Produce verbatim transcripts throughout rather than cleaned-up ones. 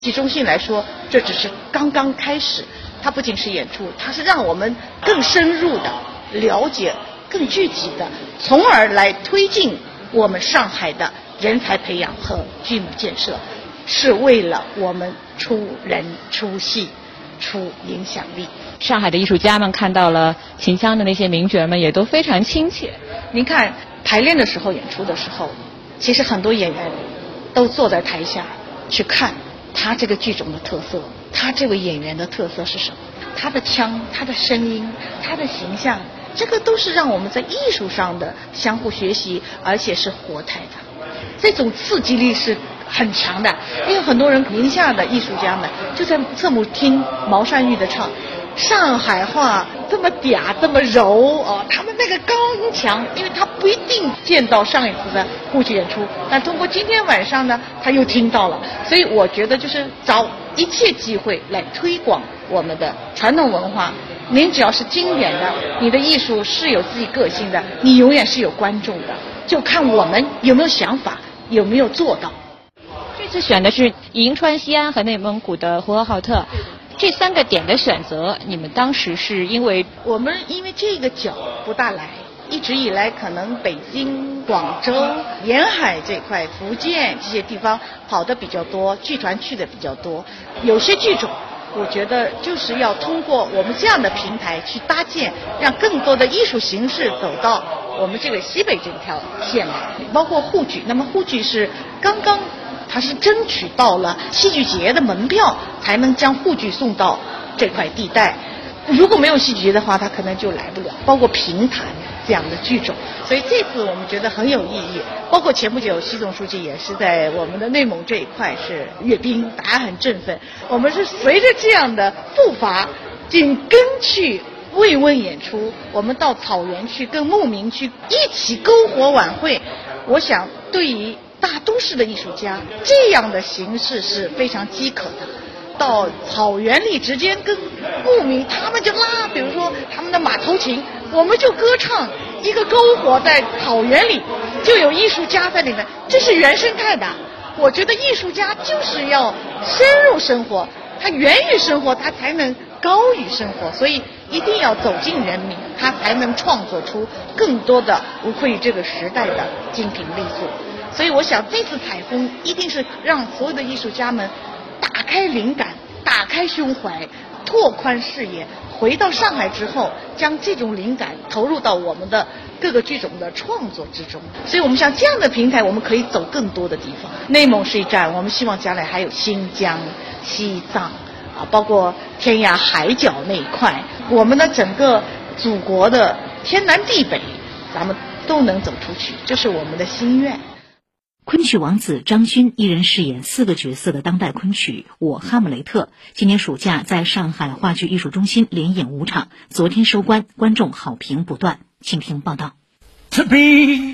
戏中心来说，这只是刚刚开始，它不仅是演出，它是让我们更深入的了解、更具体的，从而来推进我们上海的人才培养和剧目建设，是为了我们出人、出戏、出影响力。 上海的艺术家们看到了秦腔的那些名角们，也都非常亲切。 您看排练的时候、演出的时候，其实很多演员都坐在台下去看他这个剧种的特色，他这位演员的特色是什么？他的腔、他的声音、他的形象，这个都是让我们在艺术上的相互学习，而且是活态的。这种刺激力是很强的，因为很多人宁夏的艺术家们就在侧目听毛山玉的唱。上海话这么嗲这么柔哦，他们那个高音强，因为他不一定见到上一次的沪剧演出，但通过今天晚上呢，他又听到了，所以我觉得就是找一切机会来推广我们的传统文化。您只要是经典的，你的艺术是有自己个性的，你永远是有观众的，就看我们有没有想法，有没有做到。 这次选的是银川、西安和内蒙古的呼和浩特。这三个点的选择，你们当时是因为我们因为这个角不大来，一直以来可能北京、广州、沿海这块、福建这些地方跑的比较多，剧团去的比较多。有些剧种，我觉得就是要通过我们这样的平台去搭建，让更多的艺术形式走到我们这个西北这条线来，包括沪剧。那么沪剧是刚刚。他是争取到了戏剧节的门票，才能将沪剧送到这块地带。如果没有戏剧节的话，他可能就来不了。包括评弹这样的剧种，所以这次我们觉得很有意义。包括前不久，习总书记也是在我们的内蒙这一块是阅兵，大家很振奋。我们是随着这样的步伐，紧跟去慰问演出，我们到草原去跟牧民去一起篝火晚会。我想对于大都市的艺术家，这样的形式是非常饥渴的。到草原里直接跟牧民，他们就拉，比如说他们的马头琴，我们就歌唱一个篝火在草原里，就有艺术家在里面，这是原生态的。我觉得艺术家就是要深入生活，他源于生活，他才能高于生活，所以一定要走进人民，他才能创作出更多的无愧于这个时代的精品力作。所以我想这次采风一定是让所有的艺术家们打开灵感，打开胸怀，拓宽视野，回到上海之后将这种灵感投入到我们的各个剧种的创作之中。所以我们像这样的平台，我们可以走更多的地方。内蒙是一站，我们希望将来还有新疆、西藏啊，包括天涯海角那一块，我们的整个祖国的天南地北，咱们都能走出去，这是我们的心愿。 昆曲王子张军一人饰演四个角色的当代昆曲《我哈姆雷特》，今年暑假在上海话剧艺术中心连演五场，昨天收官，观众好评不断。请听报道。 To be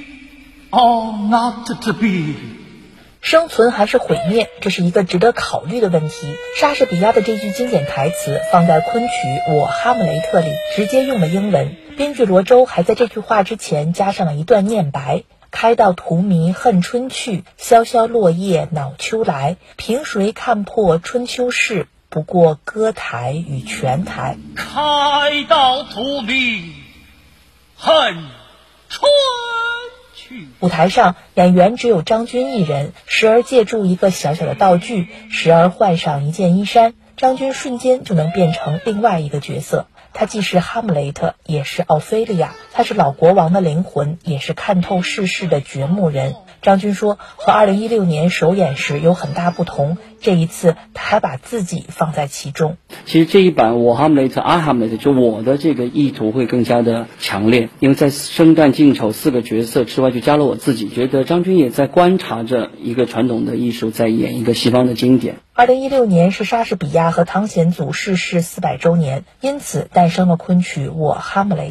or not to be， 生存还是毁灭，这是一个值得考虑的问题。莎士比亚的这句经典台词放在昆曲《我哈姆雷特》里，直接用了英文。编剧罗周还在这句话之前加上了一段念白。开到荼蘼恨春去，萧萧落叶恼秋来。凭谁看破春秋事？不过歌台与拳台。 开到荼蘼恨春去。 舞台上，演员只有张军一人，时而借助一个小小的道具，时而换上一件衣衫，张军瞬间就能变成另外一个角色。他既是哈姆雷特，也是奥菲利亚，他是老国王的灵魂，也是看透世事的掘墓人。张军说，和二零一六年首演时有很大不同，这一次他还把自己放在其中。 其实这一版我哈姆雷特、阿哈姆雷特，就我的这个意图会更加的强烈，因为在生旦净丑四个角色之外，就加了我自己，觉得张军也在观察着一个传统的艺术，在演一个西方的经典。 二零一六年是莎士比亚和汤显祖逝世四百周年，因此诞生了昆曲《我哈姆雷特》。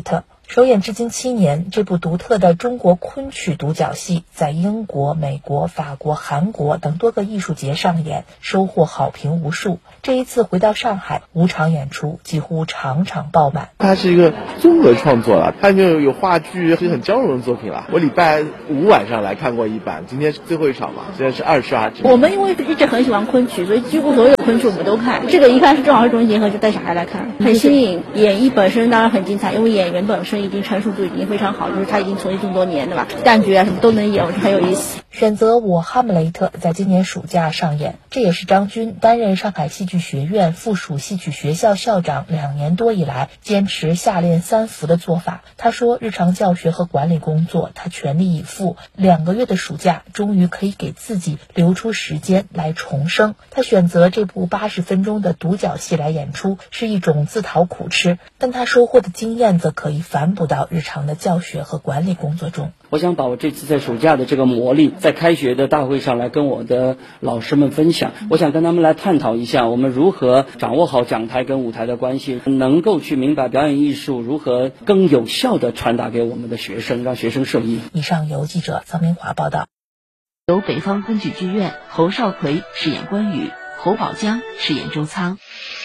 首演至今七年，这部独特的中国昆曲独角戏在英国、美国、法国、韩国等多个艺术节上演，收获好评无数。这一次回到上海，五场演出几乎场场爆满。 它是一个综合创作了，它就有话剧，是很交融的作品了。我礼拜五晚上来看过一版，今天是最后一场嘛，现在是二十二场。 我们因为一直很喜欢昆曲，所以几乎所有昆曲我们都看。这个一看是正好是中西结合，就带小孩来看，很新颖。演绎本身当然很精彩，因为演员本身已经成熟度已经非常好，就是他已经从艺这么多年，对吧？旦角啊什么都能演，我觉得很有意思。 选择我哈姆雷特在今年暑假上演，这也是张军担任上海戏剧学院附属戏曲学校校长两年多以来坚持夏练三伏的做法。他说，日常教学和管理工作他全力以赴，两个月的暑假终于可以给自己留出时间来重生。他选择这部八十分钟的独角戏来演出，是一种自讨苦吃，但他收获的经验则可以反哺到日常的教学和管理工作中。 我想把我这次在暑假的这个磨砺，在开学的大会上来跟我的老师们分享。我想跟他们来探讨一下，我们如何掌握好讲台跟舞台的关系，能够去明白表演艺术如何更有效地传达给我们的学生，让学生受益。 以上由记者张明华报道。 由北方昆曲剧院侯少奎饰演关羽，侯宝江饰演周仓。